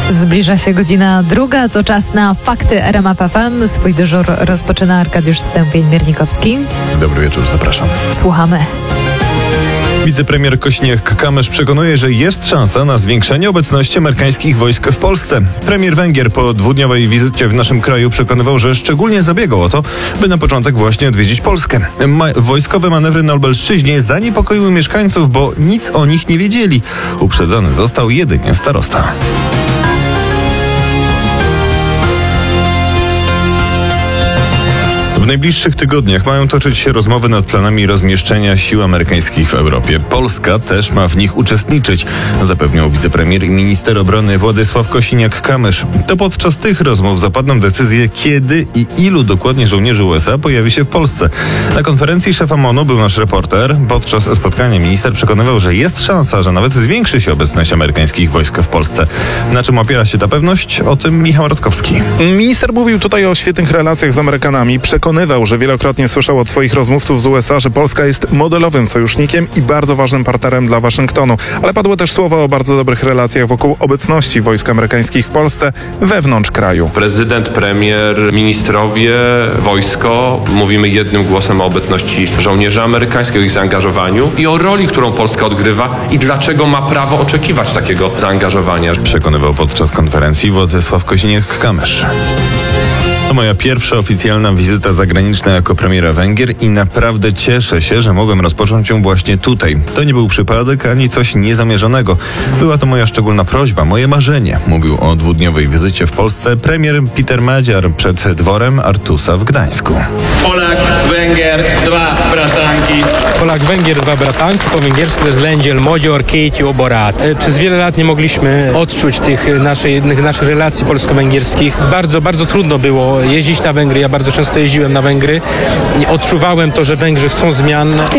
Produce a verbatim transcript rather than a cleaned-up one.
Zbliża się godzina druga, to czas na Fakty R M F F M. Swój dyżur rozpoczyna Arkadiusz Stępień-Miernikowski. Dobry wieczór, zapraszam. Słuchamy. Wicepremier Kosiniak-Kamysz przekonuje, że jest szansa na zwiększenie obecności amerykańskich wojsk w Polsce. Premier Węgier po dwudniowej wizycie w naszym kraju przekonywał, że szczególnie zabiegał o to, by na początek właśnie odwiedzić Polskę. Ma- wojskowe manewry na Lubelszczyźnie zaniepokoiły mieszkańców, bo nic o nich nie wiedzieli. Uprzedzony został jedynie starosta. W najbliższych tygodniach mają toczyć się rozmowy nad planami rozmieszczenia sił amerykańskich w Europie. Polska też ma w nich uczestniczyć, zapewniał wicepremier i minister obrony Władysław Kosiniak-Kamysz. To podczas tych rozmów zapadną decyzje, kiedy i ilu dokładnie żołnierzy U S A pojawi się w Polsce. Na konferencji szefa M O N-u był nasz reporter. Podczas spotkania minister przekonywał, że jest szansa, że nawet zwiększy się obecność amerykańskich wojsk w Polsce. Na czym opiera się ta pewność? O tym Michał Rodkowski. Minister mówił tutaj o świetnych relacjach z Amerykanami. Przekonywał, że wielokrotnie słyszał od swoich rozmówców z U S A, że Polska jest modelowym sojusznikiem i bardzo ważnym partnerem dla Waszyngtonu. Ale padły też słowa o bardzo dobrych relacjach wokół obecności wojsk amerykańskich w Polsce wewnątrz kraju. Prezydent, premier, ministrowie, wojsko. Mówimy jednym głosem o obecności żołnierzy amerykańskich, o ich zaangażowaniu i o roli, którą Polska odgrywa i dlaczego ma prawo oczekiwać takiego zaangażowania. Przekonywał podczas konferencji Władysław Kosiniak-Kamysz. To moja pierwsza oficjalna wizyta zagraniczna jako premiera Węgier i naprawdę cieszę się, że mogłem rozpocząć ją właśnie tutaj. To nie był przypadek ani coś niezamierzonego. Była to moja szczególna prośba, moje marzenie, mówił o dwudniowej wizycie w Polsce premier Peter Madziar przed dworem Artusa w Gdańsku. Polak, Węgier, dwa bratanki. Polak, Węgier, dwa bratanki, po węgiersku to jest Lengyel, Magyar, Két jó barát. Przez wiele lat nie mogliśmy odczuć tych naszej, naszych relacji polsko-węgierskich. Bardzo, bardzo trudno było jeździć na Węgry. Ja bardzo często jeździłem na Węgry. Odczuwałem to, że Węgrzy chcą zmian.